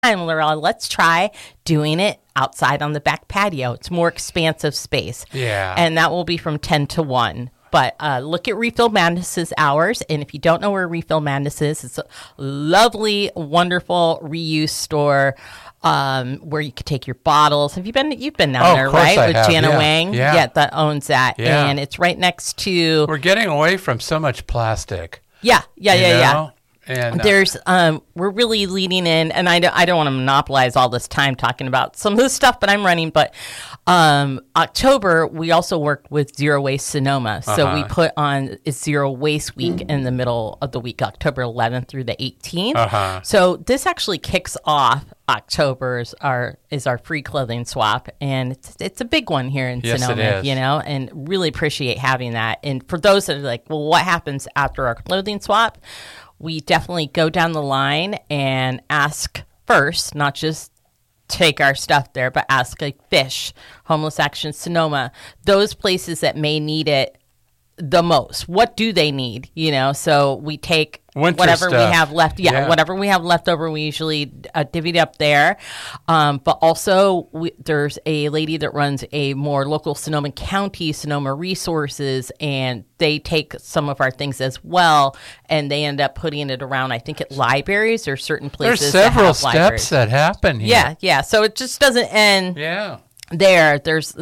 Lorella, let's try doing it outside on the back patio. It's more expansive space. Yeah. And that will be from 10 to 1. But look at Refill Madness's hours. And if you don't know where Refill Madness is, it's a lovely, wonderful reuse store where you could take your bottles. You've been down there, right? With Jana Wang. Yeah. That owns that. Yeah. And it's right next to... We're getting away from so much plastic. Yeah. And there's we're really leading in, and I don't want to monopolize all this time talking about some of the stuff, but I'm running. But October, we also worked with Zero Waste Sonoma, so we put on Zero Waste Week in the middle of the week, October 11th through the 18th. So this actually kicks off October's is our free clothing swap, and it's a big one here in Sonoma, it is. And really appreciate having that. And for those that are like, well, what happens after our clothing swap? We definitely go down the line and ask first, not just take our stuff there, but ask like Fish, Homeless Action Sonoma, those places that may need it the most. What do they need? So we take whatever we have left. Whatever we have left over, we usually divvy it up there. But also, there's a lady that runs a more local Sonoma County, Sonoma Resources, and they take some of our things as well, and they end up putting it around, I think, at libraries or certain places. There's several steps that happen here. Yeah. So it just doesn't end there.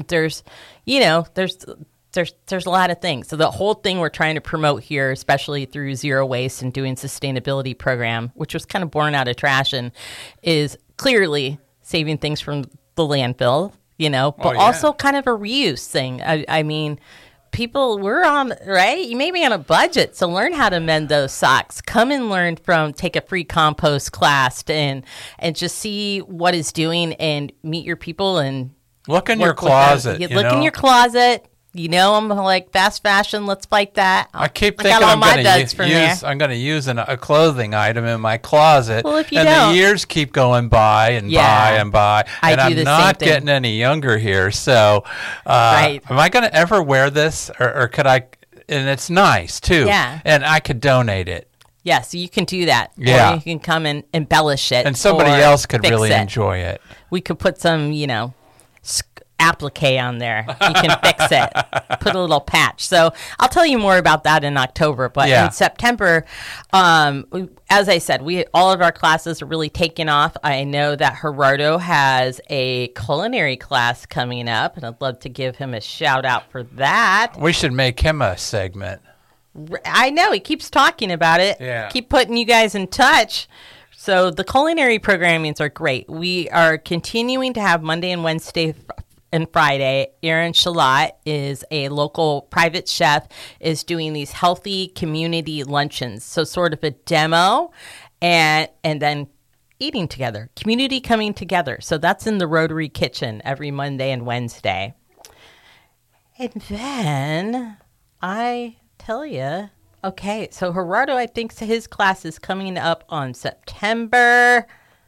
There's a lot of things. So the whole thing we're trying to promote here, especially through Zero Waste and doing sustainability program, which was kind of born out of trash, and is clearly saving things from the landfill, but also kind of a reuse thing. I mean, people, we're on, right? You may be on a budget, so learn how to mend those socks. Come and take a free compost class and just see what it's doing and meet your people and look in your closet. Look in your closet. I'm like fast fashion. Let's fight that. I keep thinking I'm going to use a clothing item in my closet. Well, if you and don't, the years keep going by and by and by, and I'm not getting any younger here. So, am I going to ever wear this, or could I? And it's nice too. Yeah. And I could donate it. Yeah, so you can do that. Yeah. Or you can come and embellish it. And somebody else could really enjoy it. We could put some, applique on there. You can fix it. Put a little patch. So I'll tell you more about that in October. But in September, as I said, all of our classes are really taking off. I know that Gerardo has a culinary class coming up, and I'd love to give him a shout out for that. We should make him a segment. I know. He keeps talking about it. Yeah. Keep putting you guys in touch. So the culinary programmings are great. We are continuing to have Monday and Wednesday and Friday. Aaron Shalat is a local private chef, is doing these healthy community luncheons. So sort of a demo and then eating together, community coming together. So that's in the Rotary Kitchen every Monday and Wednesday. And then I tell you, okay, so Gerardo, I think his class is coming up on September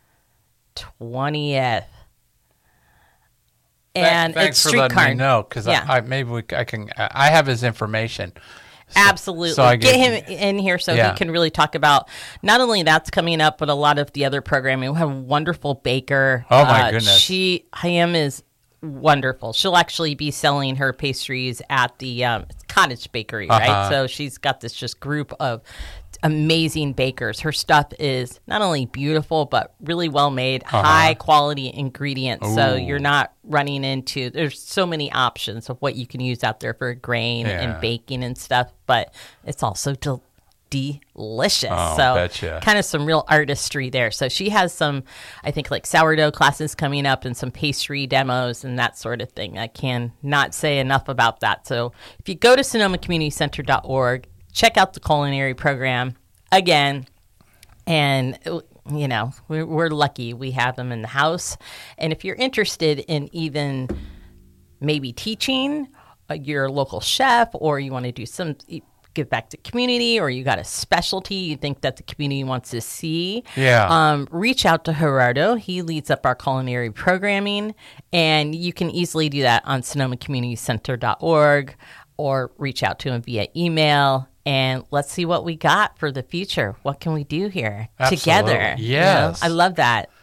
20th. And Thanks it's for streetcar. letting me know, because I have his information. Absolutely. So get him in here so he can really talk about not only that's coming up, but a lot of the other programming. We have a wonderful baker. Oh, my goodness. Hayam is wonderful. She'll actually be selling her pastries at the Cottage Bakery, right? So she's got this just group of amazing bakers. Her stuff is not only beautiful, but really well made, high quality ingredients. Ooh. So you're not running into, there's so many options of what you can use out there for grain and baking and stuff, but it's also delicious. So kind of some real artistry there. So she has some, I think, like sourdough classes coming up and some pastry demos and that sort of thing. I can not say enough about that. So if you go to SonomaCommunityCenter.org, check out the culinary program again. And, we're lucky we have them in the house. And if you're interested in even maybe teaching your local chef, or you want to do give back to community, or you got a specialty you think that the community wants to see, reach out to Gerardo. He leads up our culinary programming, and you can easily do that on SonomaCommunityCenter.org or reach out to him via email. And let's see what we got for the future. What can we do here together? Yes. I love that.